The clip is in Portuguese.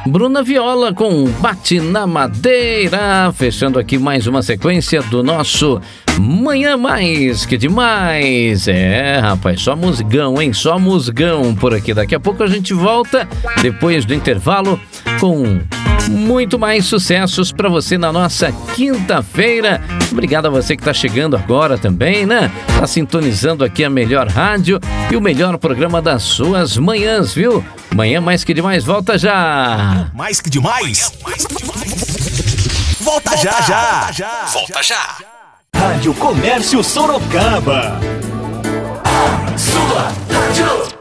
Bruna Viola com Bate na Madeira, fechando aqui mais uma sequência do nosso Manhã Mais Que Demais. Rapaz, só musgão, hein? Só musgão por aqui. Daqui a pouco a gente volta, depois do intervalo, com muito mais sucessos para você na nossa quinta-feira. Obrigado a você que está chegando agora também, né? Tá sintonizando aqui a melhor rádio e o melhor programa das suas manhãs, viu? Manhã Mais Que Demais volta já. Mais que demais? Volta já. Volta já. Rádio Comércio Sorocaba. Sua rádio.